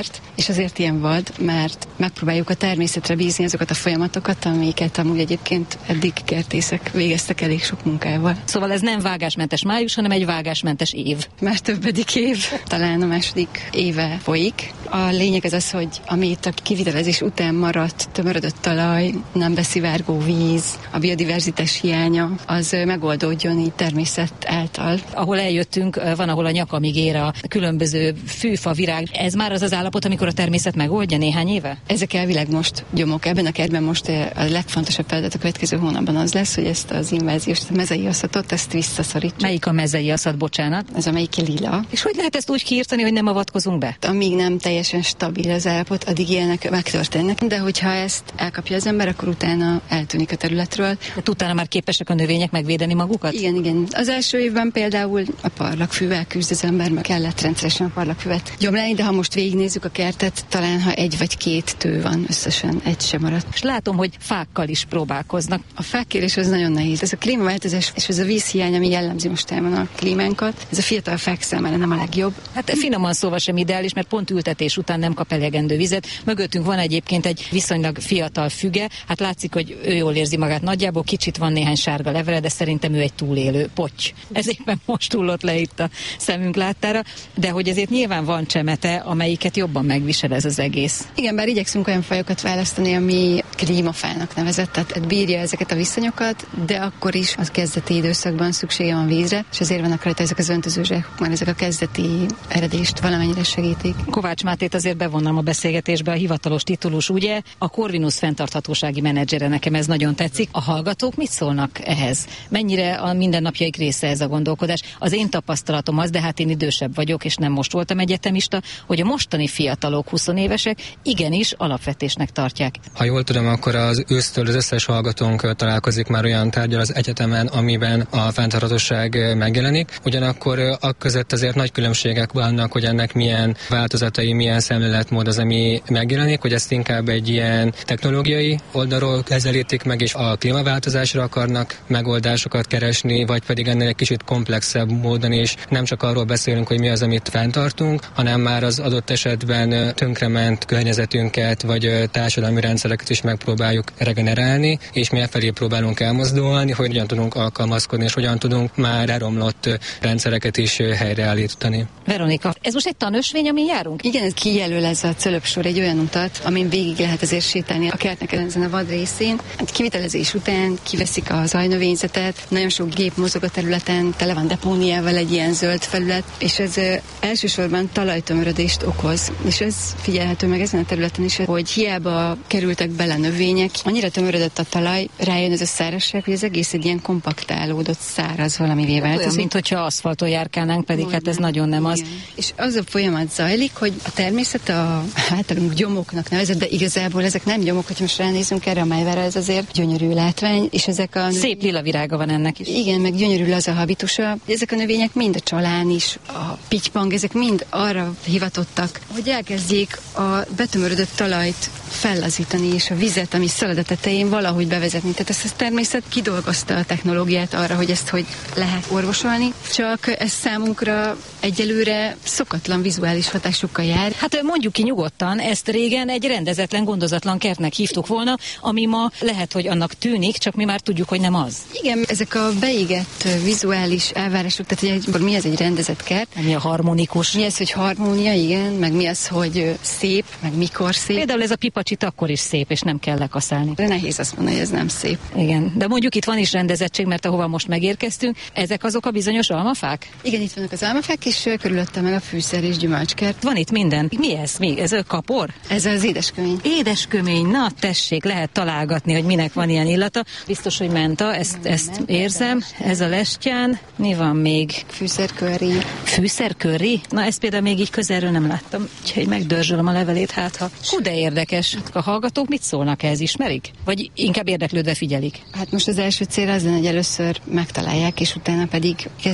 És azért ilyen vad, mert megpróbáljuk a természetre bízni azokat a folyamatokat, amiket amúgy egyébként eddig kertészek végeztek elég sok munkával. Szóval ez nem vágásmentes május, hanem egy vágásmentes év. Már többedik év, talán a második éve folyik. A lényeg az, hogy amit a kivitelezés után maradt tömörödött talaj, nem beszivárgó víz, a biodiverzitás hiánya, az megoldódjon így természet által. Ahol eljöttünk, van, ahol a nyakamig ér a különböző fűfa, virág. Ez már az állapot, amikor a természet megoldja néhány éve? Ezek elvileg most gyomok. Ebben a kertben most a legfontosabb feladat a következő hónapban az lesz, hogy ezt az inváziós mezei aszatot, ezt visszaszorítsuk. Melyik a mezei aszat, bocsánat? Ez amelyik lila. És hogy lehet ezt úgy kiírtani, hogy nem avatkozunk be? Amíg nem teljesen stabil az állapot, addig ilyenek megtörténnek, de hogyha ezt elkapja az ember, akkor utána eltűnik a területről. De utána már képesek a növények megvédeni magukat? Igen. Az első évben például a parlagfűvel küzd az ember, meg kellett rendszeresen a parlagfüvet gyomlálni, de ha most végignézzük a kertet, talán ha egy vagy két tő van, összesen egy sem maradt. És látom, hogy fákkal is próbálkoznak. A fákkérés az nagyon nehéz. Ez a klímaváltozás és ez a vízhiány, ami jellemzi mostában a klímánkat, ez a fiatal fák számára nem a legjobb. Hát finoman szóval sem ideális, mert pont ültetés után nem kap elegendő vizet. Mögöttünk van egyébként egy viszonylag fiatal füge. Hát látszik, hogy ő jól érzi magát nagyjából, kicsit van néhány sárga levele, de szerintem ő egy túlélő potty. Ez éppen most hullott le itt a szemünk láttára, de hogy ezért nyilván van csemete, amelyiket jobban megvisel ez az egész. Igen, bár igyekszünk olyan fajokat választani, ami klímafának nevezett, tehát bírja ezeket a viszonyokat, de akkor is az kezdeti időszakban szüksége van vízre, és ezért vannak rajta ezek az öntözőzsákok, már ezek a kezdeti eredést valamennyire segítik. Kovács Mátét azért bevonnám a beszélgetésbe, a hivatalos titulus, ugye? A Corvinus fenntarthatósági menedzsere, nekem ez nagyon tetszik. A hallgatók mit szólnak ehhez? Mennyire a mindennapjaik része ez a gondolkodás? Az én tapasztalatom az, de hát én idősebb vagyok, és nem most voltam egyetemista, hogy a mostani fiatalok, 20 évesek igenis alapvetésnek tartják. Ha jól tudom, akkor az ősztől az összes hallgatónk találkozik már olyan tárgyal az egyetemen, amiben a fenntarthatóság megjelenik. Ugyanakkor akközött azért nagy különbségek vannak, hogy ennek milyen változatai, milyen szemléletmód az, ami megjelenik, hogy ezt inkább egy ilyen technológiai oldalról kezelítik meg, és a klímaváltozásra akarnak megoldásokat keresni, vagy pedig ennél egy kicsit komplexebb módon is nem csak arról beszélünk, hogy mi az, amit fenntartunk, hanem már az adott esetben tönkrement környezetünket, vagy társadalmi rendszereket is megpróbáljuk regenerálni, és mi felé próbálunk elmozdulni, hogy hogyan tudunk alkalmazkodni, és hogyan tudunk már elromlott rendszereket is helyreállítani. Veronika, ez most egy tanösvény, amin járunk? Igen, ez kijelöl ez a cölöpsor egy olyan utat, amin végig lehet azért sétálni a kertnek ezen a vad részén. Kivitelezés után kiveszik a zajnövényzetet, nagyon sok gép mozog a területen, tele van depóniával egy ilyen zöld felület, és ez elsősorban talajtömörödést okoz. És ez figyelhető meg ezen a területen is, hogy hiába kerültek bele növények, annyira tömörödött a talaj, rájön ez a szárazság, hogy az egész egy ilyen kompaktálódott, száraz valamivé vált. Olyan, mint hogyha aszfalton járkálnánk, pedig hát ez nagyon nem az. Igen. És az a folyamat zajlik, hogy a természet a általunk gyomoknak nevezett, de igazából ezek nem gyomok, hogy most ránézünk erre a májvára, ez azért gyönyörű látvány, és ezek a szép lila virága van ennek is. Igen, meg gyönyörű az a habitusa. Ezek a növények mind a csalán is, a pittypang, ezek mind arra hivatottak, hogy elkezdjék a betömörödött talajt fellazítani, és a vizet, ami szalad a tetején, valahogy bevezetni. Tehát ezt a természet kidolgozta a technológiát arra, hogy ezt hogy lehet orvosolni, csak ez számunkra egyelőre szokatlan vizuális hatásokkal jár. Hát mondjuk ki nyugodtan, ezt régen egy rendezetlen, gondozatlan kertnek hívtuk volna, ami ma lehet, hogy annak tűnik, csak mi már tudjuk, hogy nem az. Igen, ezek a beégett vizuális elvárások, tehát hogy mi az egy rendezett kert. Mi a harmonikus? Mi az, hogy harmónia, igen, meg mi az, hogy szép, meg mikor szép. Például ez a pipacsit akkor is szép, és nem kell lekaszálni. De nehéz azt mondani, hogy ez nem szép. Igen, de mondjuk itt van is rendezettség, mert ahova most megérkeztünk, ezek azok a bizonyos almafák? Igen, itt vannak az almafák, és körülötte meg a fűszer és gyümölcskert. Van itt minden. Mi ez? Ez a kapor? Ez az édeskömény. Édeskömény, na tessék, lehet találgatni, hogy minek van ilyen illata. Biztos, hogy menta, ezt érzem. Ez a lestján. Mi van még? Fűszerkörri. Fűszerkörri? Na ezt például még így közelről nem láttam. Úgyhogy megdörzsölöm a levelét, hát ha. Hú, de érdekes. A hallgatók mit szólnak ehhez, ismerik? Vagy inkább érdeklődve figyelik? Hát most az első cél az lenne, hogy először megtalálják, és utána pedig kezdjék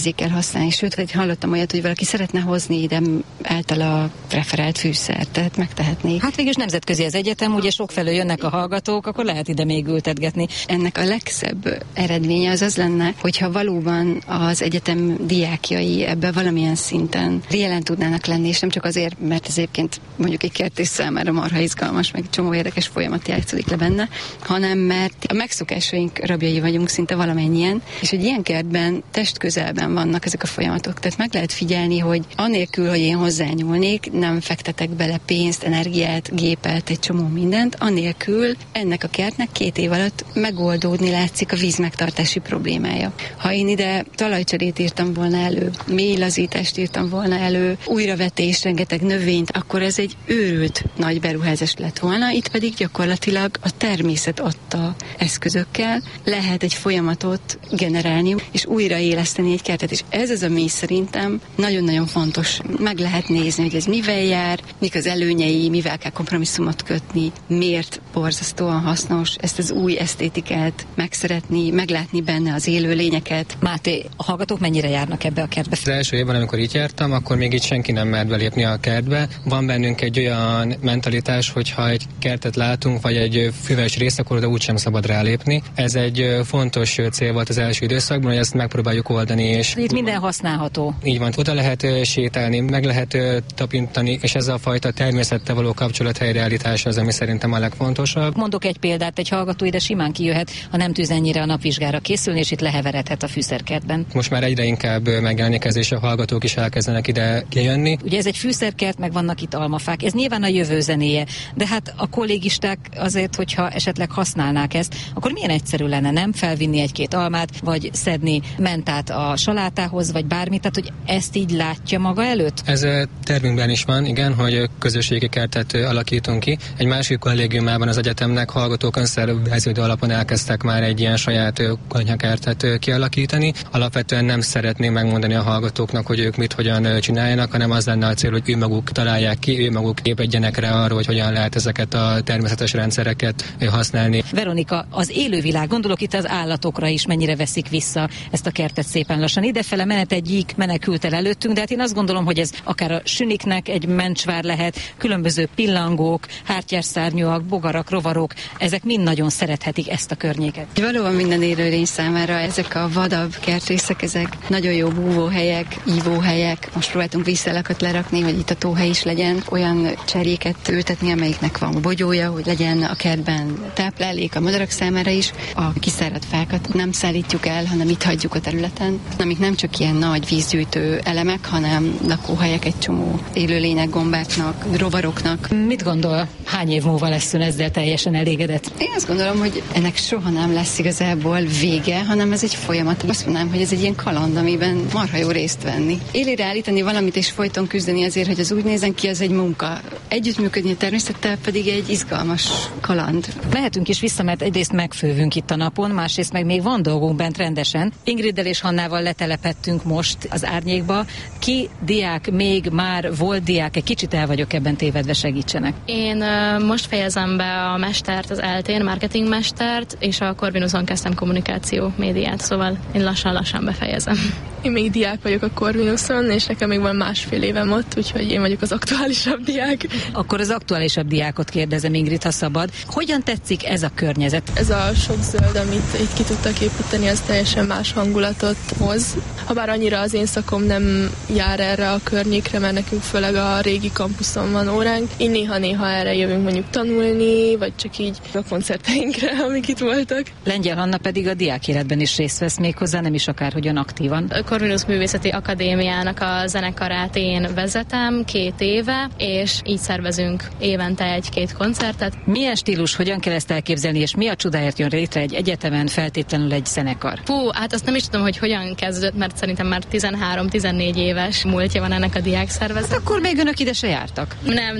érzékel használni. Sőt, hallottam olyat, hogy valaki szeretne hozni ide általa preferált fűszert, tehát megtehetné. Hát végülis nemzetközi az egyetem, ugye sokfelől jönnek a hallgatók, akkor lehet ide még ültetgetni. Ennek a legszebb eredménye az lenne, hogyha valóban az egyetem diákjai ebben valamilyen szinten jelen tudnának lenni, és nem csak azért, mert ez egyébként mondjuk egy kertész számára marha izgalmas, meg csomó érdekes folyamat játszódik le benne, hanem mert a megszokásaink rabjai vagyunk szinte valamennyien, és egy ilyen kertben testközelben vannak ezek a folyamatok. Tehát meg lehet figyelni, hogy anélkül, hogy én hozzányúlnék, nem fektetek bele pénzt, energiát, gépet, egy csomó mindent, anélkül ennek a kertnek 2 év alatt megoldódni látszik a vízmegtartási problémája. Ha én ide talajcserét írtam volna elő, mélylazítást írtam volna elő, újravetés, rengeteg növényt, akkor ez egy őrült nagy beruházás lett volna, itt pedig gyakorlatilag a természet adta eszközökkel lehet egy folyamatot generálni, és újraéleszteni egy kertet, és ez az, ami szerintem nagyon-nagyon fontos. Meg lehet nézni, hogy ez mivel jár, mik az előnyei, mivel kell kompromisszumot kötni, miért borzasztóan hasznos ezt az új esztétikát megszeretni, meglátni benne az élőlényeket. Máté, a hallgatók mennyire járnak ebbe a kertbe? Az első évben, amikor itt jártam, akkor még itt senki nem mert belépni a kertbe. Van bennünk egy olyan mentalitás, hogyha egy kertet látunk, vagy egy füves részt, akkor oda úgysem szabad rálépni. Ez egy fontos cél volt az első időszakban, hogy ezt megpróbáljuk oldani. És itt minden használható. Így van, oda lehet sétálni, meg lehet tapintani, és ez a fajta természettel való kapcsolat helyreállítása az, ami szerintem a legfontosabb. Mondok egy példát, egy hallgató ide simán kijöhet, ha nem tűz ennyire a napvizsgára készülni, és itt leheveredhet a fűszerkertben. Most már egyre inkább megjelenik ez, és a hallgatók is elkezdenek ide jönni. Ugye ez egy fűszerkert, meg vannak itt almafák. Ez nyilván a jövő zenéje, de hát a kollégisták azért, hogyha esetleg használnák ezt, akkor milyen egyszerű lenne, nem felvinni 1-2 almát, vagy szedni mentát a salátához, vagy bármit, tehát hogy ezt így látja maga előtt? Ez tervünkben is van, igen, hogy közösségi kertet alakítunk ki. Egy másik kollégiumában az egyetemnek hallgatók önszerveződő alapon elkezdtek már egy ilyen saját konyhakertet kialakítani. Alapvetően nem szeretném megmondani a hallgatóknak, hogy ők mit hogyan csináljanak, hanem az lenne a cél, hogy ő maguk találják ki, ő maguk épedjenek rá arra, hogy hogyan lehet ezeket a természetes rendszereket használni. Veronika, az élővilág, gondolok itt az állatokra is, mennyire veszik vissza ezt a kertet szépen lassan. Idefele menet egy gyík menekült el előttünk, de hát én azt gondolom, hogy ez akár a süniknek egy mencsvár lehet, különböző pillangók, hártyásszárnyúak, bogarak, rovarok, ezek mind nagyon szerethetik ezt a környéket. Valóban minden élőlény számára ezek a vadabb kertrészek, ezek nagyon jó búvóhelyek, ívóhelyek. Most próbáltunk vízszállakat lerakni, hogy itt a tóhely is legyen, olyan cserjéket ültetni, amelyiknek van bogyója, hogy legyen a kertben táplálék a madarak számára is. A kiszáradt fákat nem szállítjuk el, hanem itt hagyjuk a területen, amik nem csak ilyen nagy vízgyűjtő elemek, hanem lakóhelyek egy csomó élőlények, gombáknak, rovaroknak. Mit gondol, hány év múlva lesz ön ezzel teljesen elégedett? Én azt gondolom, hogy ennek soha nem lesz igazából vége, hanem ez egy folyamat. Azt mondanám, hogy ez egy ilyen kaland, amiben marha jó részt venni. Élére állítani valamit és folyton küzdeni azért, hogy az úgy nézen ki, az egy munka. Együttműködni a természettel pedig egy izgalmas kaland. Mehetünk is vissza, mert egyrészt megfővünk itt a napon, másrészt meg még van dolgunk bent rendesen. Ingriddel és Hannával letelepettünk most az árnyékba. Ki diák, még már volt diák, egy kicsit el vagyok ebben tévedve, segítsenek. Én most fejezem be a mestert, az ELTÉN, marketingmestert, és a Corvinuson kezdtem kommunikáció médiát, szóval én lassan befejezem. Én még diák vagyok a Corvinuson, és nekem még van 1,5 évem ott, úgyhogy én vagyok az aktuálisabb diák. Akkor az aktuálisabb diákot kérdezem, Ingrid, ha szabad. Hogyan tetszik ez a környezet? Ez a sok zöld, amit itt ki tudtak építeni, az teljesen más hangulatot hoz. Habár annyira az én szakom nem jár erre a környékre, mert nekünk főleg a régi kampuszon van óránk. Így néha-néha erre jövünk mondjuk tanulni, vagy csak így a koncerteinkre, amik itt voltak. Lengyel Hanna pedig a diák életben is részt vesz, méghozzá nem is akárhogyan aktívan. A Corvinus Művészeti Akadémiának a zenekarát én vezetem 2 éve, és így szervezünk évente 1-2 koncertet. Milyen stílus, hogyan kell ezt elképzelni, és mi a csodáért jön létre egy egyetemen feltétlenül egy zenekar? Hát azt nem is tudom, hogy hogyan kezdődött, mert szerintem már 13-14 éves múltja van ennek a diákszervezet. Hát akkor még önök ide se jártak?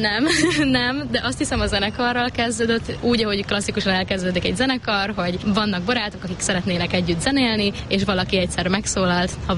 Nem, de azt hiszem a zenekarral kezdődött, úgy, ahogy klasszikusan elkezdődik egy zenekar, hogy vannak barátok, akik szeretnének együtt zenélni, és valaki egyszer megszólalt, Havli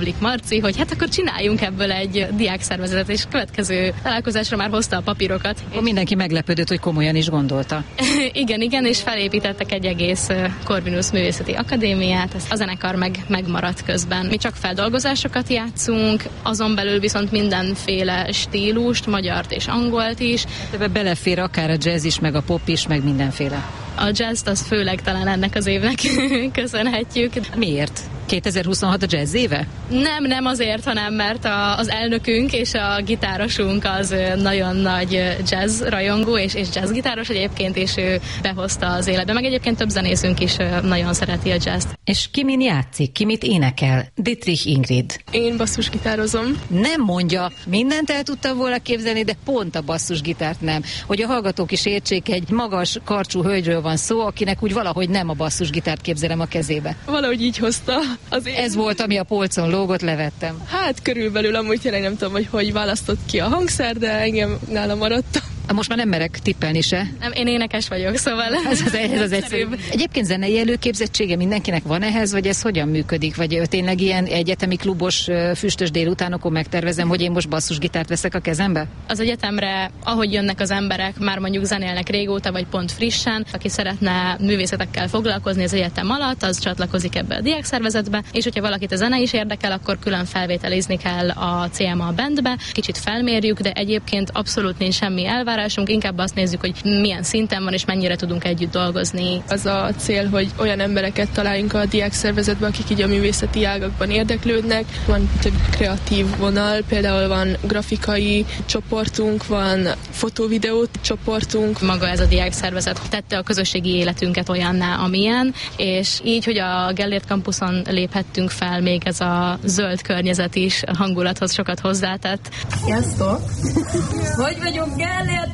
Pavlik Marci, hogy hát akkor csináljunk ebből egy diákszervezetet, és következő találkozásra már hozta a papírokat. Akkor mindenki meglepődött, hogy komolyan is gondolta. Igen, és felépítettek egy egész Corvinus Művészeti Akadémiát, a zenekar megmaradt közben. Mi csak feldolgozásokat játszunk, azon belül viszont mindenféle stílust, magyart és angolt is. Ebbe belefér akár a jazz is, meg a pop is, meg mindenféle. A jazzt az főleg talán ennek az évnek köszönhetjük. Miért? 2026 a jazz éve? Nem azért, hanem mert az elnökünk és a gitárosunk az nagyon nagy jazz rajongó és jazz gitáros egyébként, és ő behozta az életbe. Meg egyébként több zenészünk is nagyon szereti a jazzt. És ki min játszik? Ki mit énekel? Dietrich Ingrid. Én basszusgitározom. Nem mondja, mindent el tudtam volna képzelni, de pont a basszusgitárt nem. Hogy a hallgatók is értsék, egy magas, karcsú hölgyről van szó, akinek úgy valahogy nem a basszusgitárt képzelem a kezébe. Valahogy így hozta. Ez volt, ami a polcon lógott, levettem. Hát körülbelül amúgy tényleg nem tudom, hogy választott ki a hangszer, de engem nála maradt. Most már nem merek tippelni se. Nem, én énekes vagyok, szóval ez az egyszerűbb. Egyébként zenei előképzettsége mindenkinek van ehhez, vagy ez hogyan működik? Vagy tényleg ilyen egyetemi klubos füstös délutánokon megtervezem, hogy én most basszusgitárt veszek a kezembe? Az egyetemre, ahogy jönnek az emberek, már mondjuk zenélnek régóta, vagy pont frissen, aki szeretne művészetekkel foglalkozni az egyetem alatt, az csatlakozik ebbe a diákszervezetbe, és hogyha valakit a zene is érdekel, akkor külön felvételizni kell a CMA bandbe, kicsit felmérjük, de egyébként abszolút nincs semmi elvárás. Inkább azt nézzük, hogy milyen szinten van, és mennyire tudunk együtt dolgozni. Az a cél, hogy olyan embereket találjunk a diákszervezetben, akik így a művészeti ágakban érdeklődnek. Van több kreatív vonal, például van grafikai csoportunk, van fotóvideó csoportunk. Maga ez a diákszervezet tette a közösségi életünket olyanná, amilyen, és így, hogy a Gellért kampuszon léphettünk fel, még ez a zöld környezet is a hangulathoz sokat hozzátett. Sziasztok! Hogy vagyok, Gellért